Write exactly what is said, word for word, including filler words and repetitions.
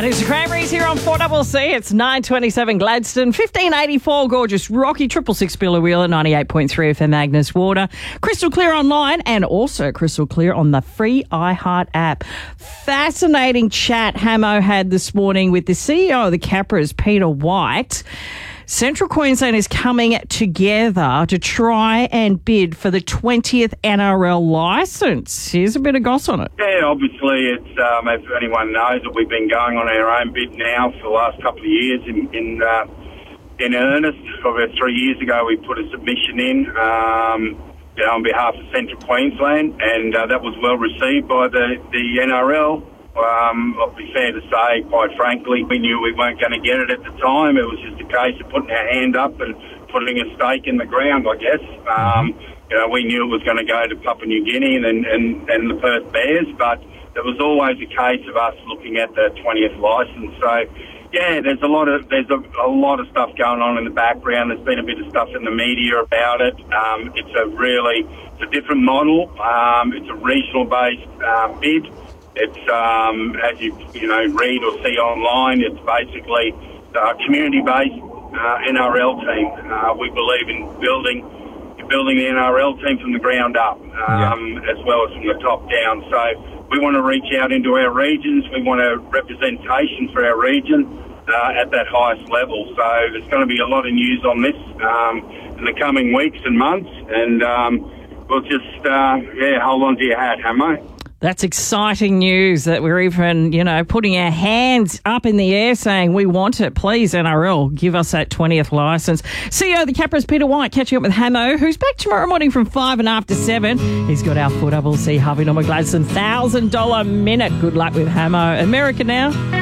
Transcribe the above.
It's the Cranberries here on four C C. It's nine twenty-seven Gladstone, fifteen eighty-four gorgeous Rocky, triple six Billawheeler, ninety-eight point three F M Magnus Water, crystal clear online and also crystal clear on the free iHeart app. Fascinating chat Hamo had this morning with the C E O of the Capras, Peter White. Central Queensland is coming together to try and bid for the twentieth N R L licence. Here's a bit of goss on it. Yeah, obviously, it's um, as anyone knows, that we've been going on our own bid now for the last couple of years in in, uh, in earnest. About three years ago, we put a submission in um, you know, on behalf of Central Queensland, and uh, that was well received by the, the N R L. Um, it'll be fair to say, quite frankly, we knew we weren't going to get it at the time. It was just a case of putting our hand up and putting a stake in the ground, I guess. Um, you know, we knew it was going to go to Papua New Guinea and, and, and the Perth Bears, but it was always a case of us looking at the twentieth licence. So, yeah, there's a lot of there's a, a lot of stuff going on in the background. There's been a bit of stuff in the media about it. Um, it's a really it's a different model. Um, it's a regional-based um, bid. It's, um, as you you know, read or see online, it's basically a community-based uh, N R L team. Uh, we believe in building building the N R L team from the ground up, um, yeah. as well as from the top down. So we want to reach out into our regions. We want a representation for our region uh, at that highest level. So there's going to be a lot of news on this um, in the coming weeks and months. And um, we'll just, uh, yeah, hold on to your hat, Hamo. That's exciting news that we're even, you know, putting our hands up in the air saying we want it. Please, N R L, give us that twentieth licence. C E O of the Capras, Peter White, catching up with Hamo, who's back tomorrow morning from five and after seven. He's got our four C C Harvey Norman Gladstone one thousand dollars minute. Good luck with Hamo. America now.